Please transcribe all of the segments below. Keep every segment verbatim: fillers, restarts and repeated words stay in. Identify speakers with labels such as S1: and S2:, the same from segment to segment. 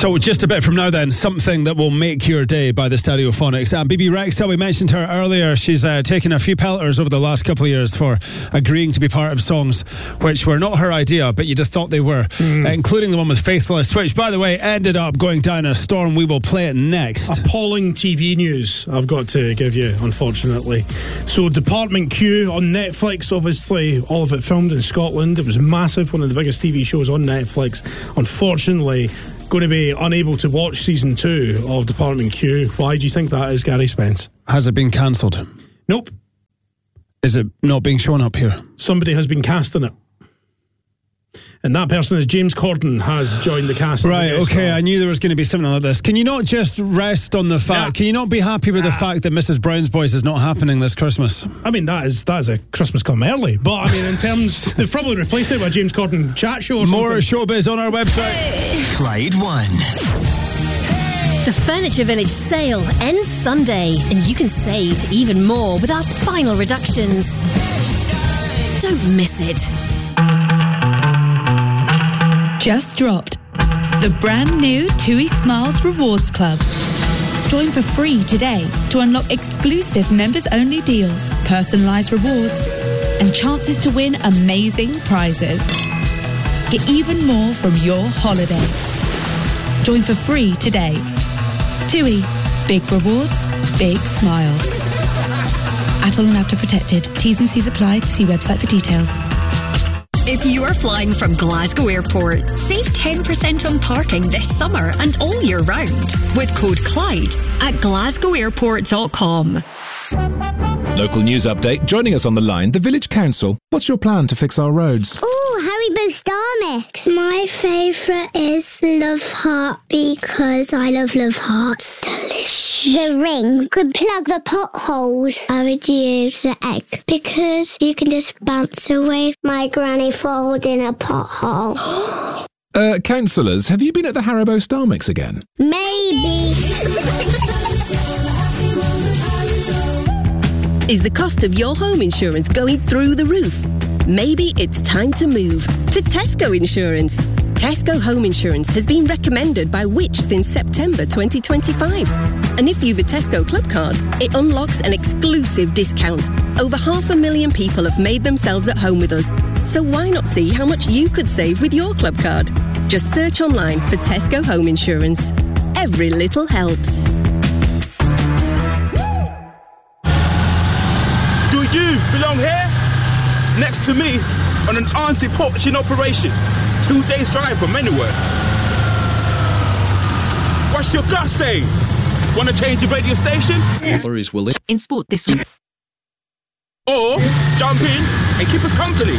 S1: So just a bit from now then, something that will make your day by the Stereophonics. And B B Rexa, we mentioned her earlier. She's uh, taken a few pelters over the last couple of years for agreeing to be part of songs which were not her idea, but you just thought they were, mm. uh, including the one with Faithless, which, by the way, ended up going down a storm. We will play it next.
S2: Appalling T V news I've got to give you, unfortunately. So Department Q on Netflix, obviously all of it filmed in Scotland. It was massive, one of the biggest T V shows on Netflix. Unfortunately, going to be unable to watch season two of Department Q. Why do you think that is, Gary Spence?
S1: Has it been cancelled?
S2: Nope.
S1: Is it not being shown up here?
S2: Somebody has been casting it. And that person is James Corden, has joined the cast.
S1: Right, okay, I knew there was going to be something like this. Can you not just rest on the fact, nah. can you not be happy with nah. the fact that Missus Brown's Boys is not happening this Christmas?
S2: I mean, that is that is a Christmas come early. But, I mean, in terms, they've probably replaced it by James Corden chat show or
S1: More
S2: something.
S1: showbiz on our website.
S3: Clyde One.
S4: The Furniture Village sale ends Sunday, and you can save even more with our final reductions. Don't miss it.
S5: Just dropped the brand new TUI Smiles Rewards Club. Join for free today to unlock exclusive members-only deals, personalised rewards, and chances to win amazing prizes. Get even more from your holiday. Join for free today. TUI. Big rewards, big smiles. Atoll and After Protected. T's and C's apply. See website for details.
S6: If you are flying from Glasgow Airport, save ten percent on parking this summer and all year round with code Clyde at glasgow airport dot com.
S7: Local news update. Joining us on the line, the Village Council. What's your plan to fix our roads?
S8: Ooh, Haribo Star Mix. My favourite is Love Heart because I love Love Hearts. Delicious. The ring could plug the potholes. I would use the egg because you can just bounce away my granny falls in a pothole.
S7: uh, councillors, have you been at the Haribo Star Mix again?
S8: Maybe.
S9: Is the cost of your home insurance going through the roof? Maybe it's time to move to Tesco Insurance. Tesco Home Insurance has been recommended by Which since September twenty twenty-five. And if you've a Tesco Club card, it unlocks an exclusive discount. Over half a million people have made themselves at home with us. So why not see how much you could save with your club card? Just search online for Tesco Home Insurance. Every little helps.
S10: Do you belong here? Next to me on an anti-poaching operation. Two days drive from anywhere. What's your gut saying? Want to change the radio station?
S11: Is willing.
S12: In sport this week.
S10: Or jump in and keep us company.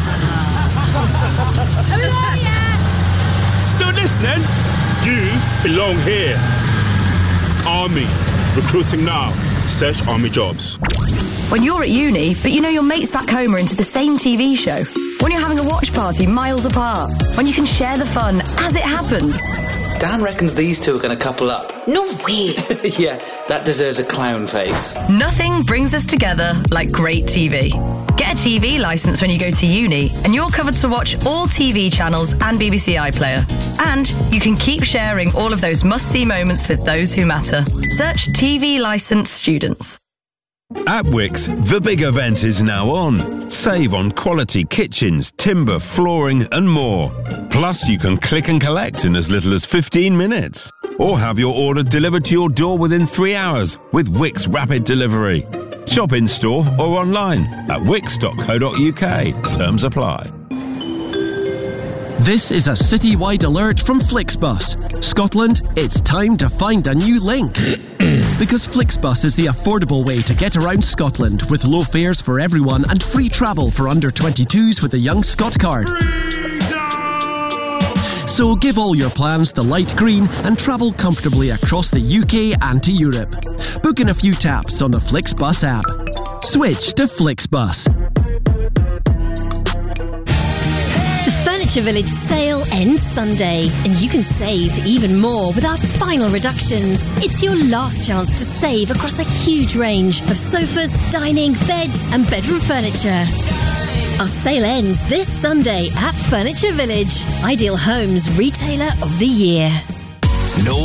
S10: Still listening? You belong here. Army. Recruiting now. Search Army jobs.
S13: When you're at uni, but you know your mates back home are into the same T V show. When you're having a watch party miles apart. When you can share the fun as it happens.
S11: Dan reckons these two are going to couple up.
S13: No way.
S11: Yeah, that deserves a clown face.
S13: Nothing brings us together like great T V. Get a T V licence when you go to uni, and you're covered to watch all T V channels and B B C iPlayer. And you can keep sharing all of those must-see moments with those who matter. Search T V licensed students.
S14: At Wickes, the big event is now on. Save on quality kitchens, timber, flooring and more. Plus, you can click and collect in as little as fifteen minutes. Or have your order delivered to your door within three hours with Wickes Rapid Delivery. Shop in-store or online at wickes dot co dot uk. Terms apply.
S15: This is a citywide alert from Flixbus. Scotland, it's time to find a new link. Because Flixbus is the affordable way to get around Scotland with low fares for everyone and free travel for under twenty-twos with the Young Scot card. So give all your plans the light green and travel comfortably across the U K and to Europe. Book in a few taps on the Flixbus app. Switch to Flixbus.
S4: The Furniture Village sale ends Sunday, and you can save even more with our final reductions. It's your last chance to save across a huge range of sofas, dining, beds and bedroom furniture. Our sale ends this Sunday at Furniture Village, Ideal Homes Retailer of the Year.
S3: No